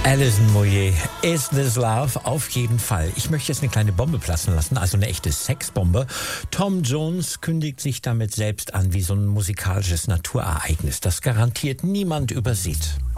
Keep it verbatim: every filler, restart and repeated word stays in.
Alison Moyet, Is This Love? Auf jeden Fall. Ich möchte jetzt eine kleine Bombe platzen lassen, also eine echte Sexbombe. Tom Jones kündigt sich damit selbst an wie so ein musikalisches Naturereignis, das garantiert niemand übersieht.